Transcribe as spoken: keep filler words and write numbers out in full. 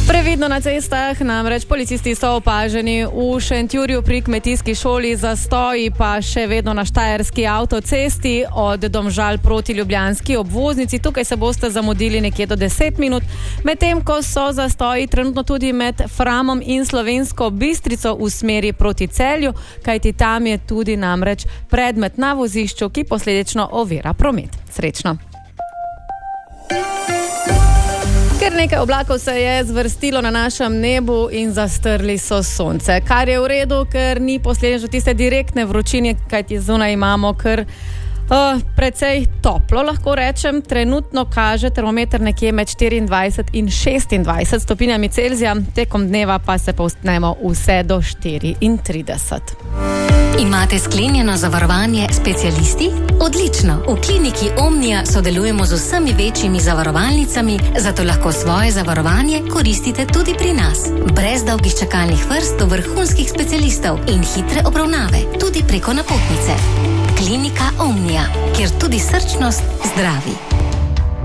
Previdno na cestah, namreč policisti so opaženi v Šentjurju pri kmetijski šoli, zastoji pa še vedno na štajerski avtocesti od Domžal proti ljubljanski obvoznici. Tukaj se boste zamudili nekje do deset minut, medtem ko so zastoji trenutno tudi med Framom in Slovensko Bistrico v smeri proti Celju, kajti tam je tudi namreč predmet na vozišču, ki posledično ovira promet. Srečno! Ker nekaj oblakov se je zvrstilo na našem nebu in zastrli so sonce, kar je v redu, ker ni posledično tiste direktne vročine, kajti zunaj imamo kar uh, precej toplo, lahko rečem. Trenutno kaže termometer nekje med štiriindvajset in šestindvajset stopinjami Celzija, tekom dneva pa se povzpnemo vse do štiriintrideset. Imate sklenjeno zavarovanje specialisti? Odlično! V kliniki Omnia sodelujemo z vsemi večjimi zavarovalnicami, zato lahko svoje zavarovanje koristite tudi pri nas. Brez dolgih čakalnih vrst do vrhunskih specialistov in hitre obravnave, tudi preko napotnice. Klinika Omnia, kjer tudi srčnost zdravi.